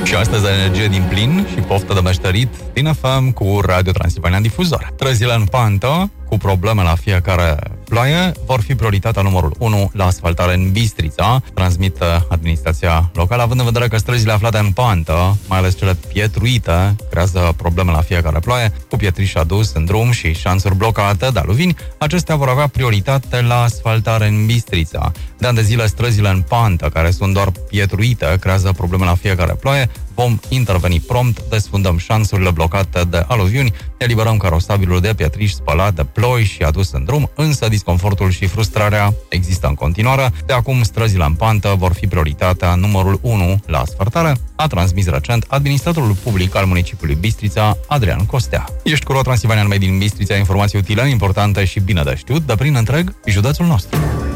Și astăzi energie din plin și poftă de meșterit din FM cu Radio Transilvania în difuzor. Trăzile în pantă, cu probleme la fiecare ploaie, vor fi prioritatea numărul 1 la asfaltare în Bistrița, transmită administrația locală, având în vedere că străzile aflate în pantă, mai ales cele pietruite, creează probleme la fiecare ploaie, cu pietriș adus în drum și șanțuri blocate de aluvini, acestea vor avea prioritate la asfaltare în Bistrița. De ani de zile, străzile în pantă, care sunt doar pietruite, creează probleme la fiecare ploaie, vom interveni prompt, desfundăm șanțurile blocate de aluviuni, eliberăm carosabilul de pietriș spălat de ploi și adus în drum, însă disconfortul și frustrarea există în continuare. De acum, străzile în pantă vor fi prioritatea numărul 1 la asfaltare, a transmis recent administratorul public al municipiului Bistrița, Adrian Costea. Ești cu Transilvania în din Bistrița, informații utile, importante și bine de știut, de prin întreg județul nostru.